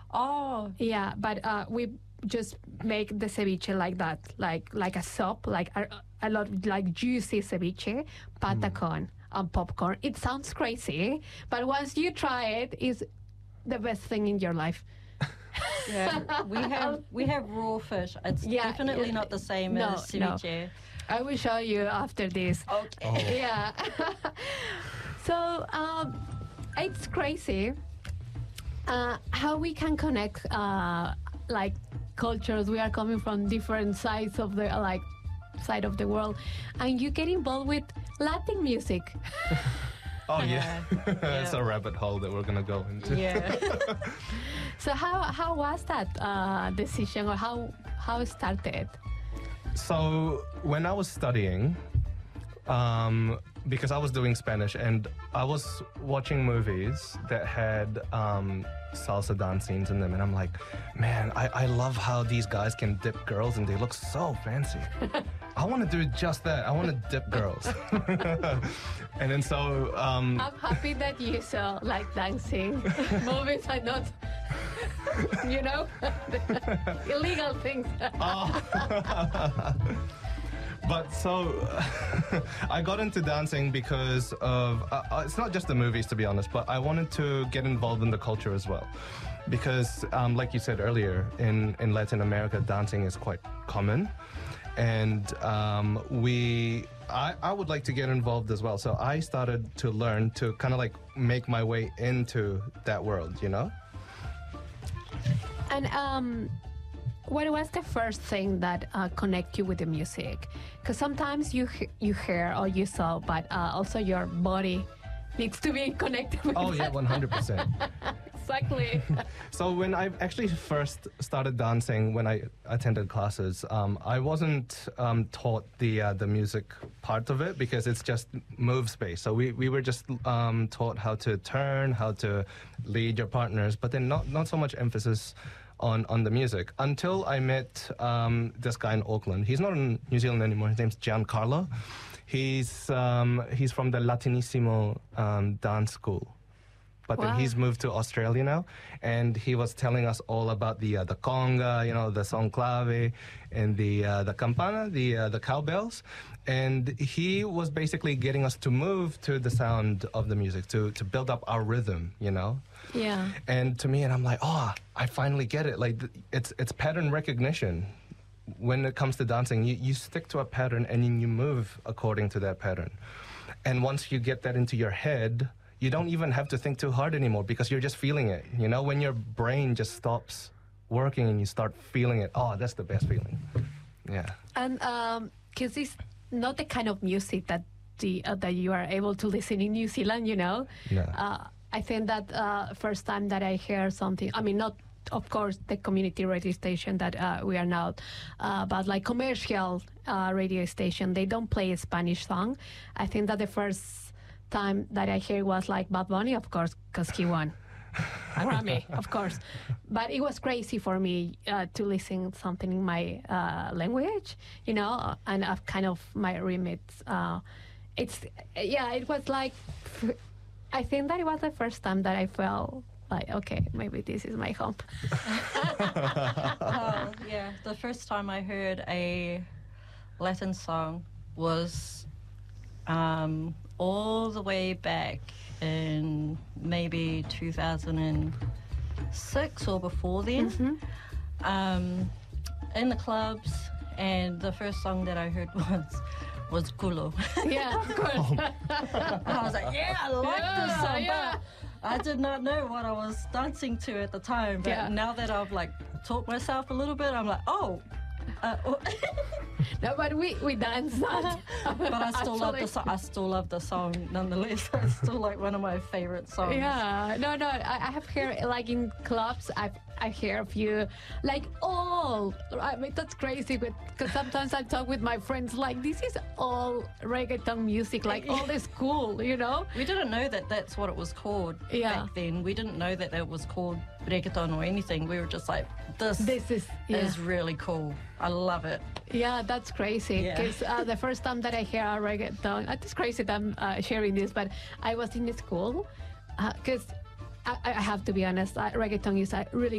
Oh, Yeah, but we just make the ceviche like that, like a soup, like a lot like juicy ceviche, patacon, and popcorn. It sounds crazy, but once you try it, it's the best thing in your life. yeah. We have raw fish. It's Yeah, definitely yeah. not the same No, as ceviche. I will show you after this. Okay. Yeah. So it's crazy how we can connect like cultures. We are coming from different sides of the side of the world, and you get involved with Latin music. Oh yeah, Yeah. it's a rabbit hole that we're gonna go into. Yeah. So how was that decision, or how it started? So when I was studying, because I was doing Spanish and I was watching movies that had salsa dance scenes in them, and I'm like, man, I love how these guys can dip girls and they look so fancy. I want to do just that. I want to dip girls. And then so I'm happy that you saw like dancing movies and not, illegal things. But so I got into dancing because of, it's not just the movies, to be honest, but I wanted to get involved in the culture as well. Because like you said earlier, in Latin America, dancing is quite common. And I would like to get involved as well. So I started to learn to kind of like make my way into that world, And what was the first thing that connect you with the music? Because sometimes you hear or you saw, but also your body needs to be connected with Oh, yeah, that. 100%. Exactly. So when I actually first started dancing, when I attended classes, I wasn't taught the music part of it because it's just move space. So we were just taught how to turn, how to lead your partners, but then not so much emphasis on the music until I met this guy in Auckland. He's not in New Zealand anymore. His name's Giancarlo. He's from the Latinissimo dance school. But Wow. then he's moved to Australia now, and he was telling us all about the conga, the son clave, and the campana, the cowbells, and he was basically getting us to move to the sound of the music, to build up our rhythm, Yeah. And to me, and I'm like, I finally get it. Like it's pattern recognition. When it comes to dancing, you stick to a pattern and then you move according to that pattern. And once you get that into your head, you don't even have to think too hard anymore because you're just feeling it. When your brain just stops working and you start feeling it, that's the best feeling. Yeah. And because it's not the kind of music that that you are able to listen in New Zealand, No. I think that first time that I hear something, I mean, not, of course, the community radio station that we are now, but like commercial radio station, they don't play a Spanish song. I think that the first time that I hear was like Bad Bunny, of course, because he won a Grammy, of course. But it was crazy for me to listen something in my language, and kind of my remits. It was like, I think that it was the first time that I felt like, okay, maybe this is my home. Oh, yeah. The first time I heard a Latin song was all the way back in maybe 2006 or before then, in the clubs, and the first song that I heard was Culo. Yeah, of course. I was like, yeah, I like this song, Yeah. but I did not know what I was dancing to at the time. But Yeah. now that I've taught myself a little bit, I'm like, No, but we dance that. but I still love the Actually. song. I still love the song nonetheless. It's still like one of my favorite songs. Yeah, no, I have heard like in clubs. I hear a few like all. I mean that's crazy, but because sometimes I talk with my friends like this is all reggaeton music, like all this cool, We didn't know that that's what it was called Yeah. back then. We didn't know that it was called reggaeton or anything. We were just like, this is is really cool. I love it. Yeah, that's crazy. Yeah. Because the first time that I hear a reggaeton, it's crazy that I'm sharing this, but I was in school because I have to be honest, reggaeton is a really